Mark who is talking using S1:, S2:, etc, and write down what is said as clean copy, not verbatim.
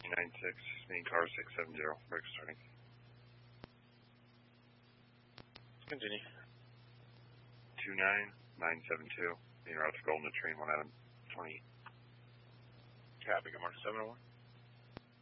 S1: 296, main car 670, brake starting.
S2: Continue.
S1: 29972, main route to Golden to train 1 Adam 20.
S2: Copy, good morning, 701.